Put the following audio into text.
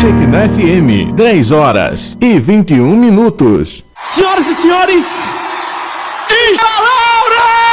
Shekinah FM, 10 horas e 21 minutos. Senhoras e senhores, Isla Laura!